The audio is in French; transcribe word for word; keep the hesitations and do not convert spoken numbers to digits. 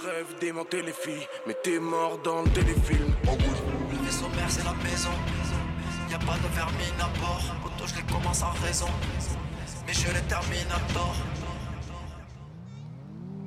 rêve démonter les filles, mais t'es mort dans le téléfilm. Oh oui. Le vaisseau mère c'est la maison. Y'a pas de vermine à bord. Auto je les commence en raison, mais je les termine à tort.